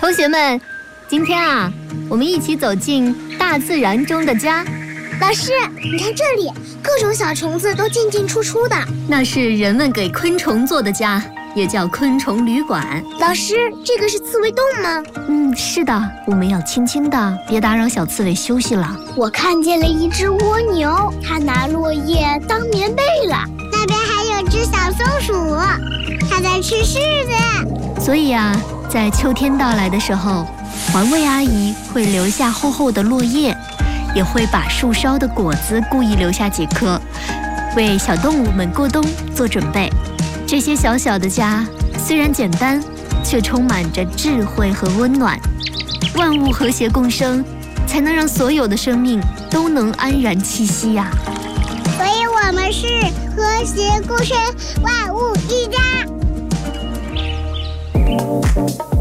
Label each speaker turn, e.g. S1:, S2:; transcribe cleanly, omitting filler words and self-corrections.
S1: 同学们，今天我们一起走进大自然中的家。
S2: 老师，你看这里，各种小虫子都进进出出的。
S1: 那是人们给昆虫做的家，也叫昆虫旅馆。
S2: 老师，这个是刺猬洞吗？
S1: 是的，我们要轻轻的，别打扰小刺猬休息了。
S2: 我看见了一只蜗牛，它拿落叶当棉被了。那边还有只小松鼠，它在吃柿子。
S1: 所以在秋天到来的时候，环卫阿姨会留下厚厚的落叶，也会把树梢的果子故意留下几颗，为小动物们过冬做准备。这些小小的家虽然简单，却充满着智慧和温暖。万物和谐共生，才能让所有的生命都能安然栖息呀。
S2: 所以我们是和谐共生，万物一家。